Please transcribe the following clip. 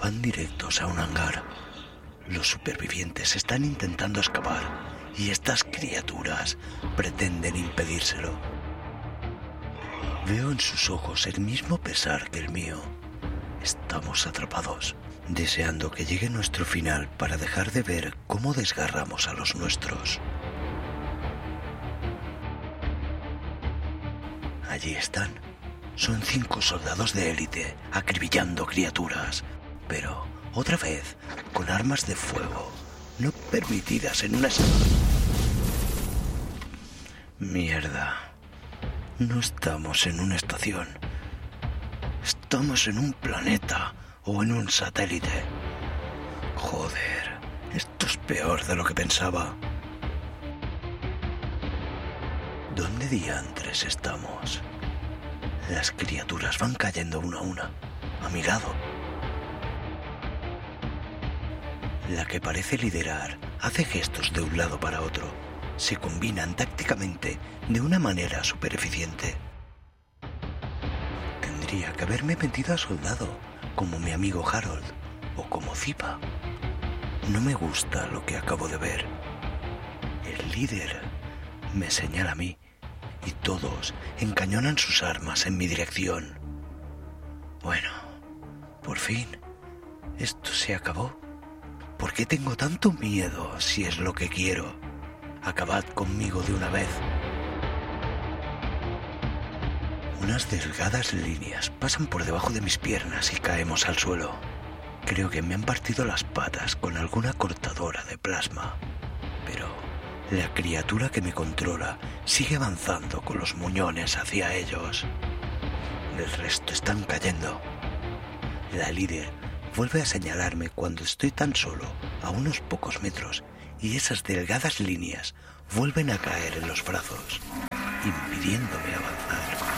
van directos a un hangar. Los supervivientes están intentando escapar y estas criaturas pretenden impedírselo. Veo en sus ojos el mismo pesar que el mío. Estamos atrapados, deseando que llegue nuestro final para dejar de ver cómo desgarramos a los nuestros. Allí están. Son 5 soldados de élite acribillando criaturas, pero otra vez con armas de fuego no permitidas en una... Mierda. No estamos en una estación. Estamos en un planeta o en un satélite. Joder, esto es peor de lo que pensaba. ¿Dónde diantres estamos? Las criaturas van cayendo una a una, a mi lado. La que parece liderar hace gestos de un lado para otro. Se combinan tácticamente de una manera súper eficiente. Tendría que haberme metido a soldado, como mi amigo Harold, o como Zipa. No me gusta lo que acabo de ver. El líder me señala a mí, y todos encañonan sus armas en mi dirección. Bueno, por fin, esto se acabó. ¿Por qué tengo tanto miedo si es lo que quiero? Acabad conmigo de una vez. Unas delgadas líneas pasan por debajo de mis piernas y caemos al suelo. Creo que me han partido las patas con alguna cortadora de plasma. Pero la criatura que me controla sigue avanzando con los muñones hacia ellos. El resto están cayendo. La líder vuelve a señalarme cuando estoy tan solo a unos pocos metros y esas delgadas líneas vuelven a caer en los brazos, impidiéndome avanzar.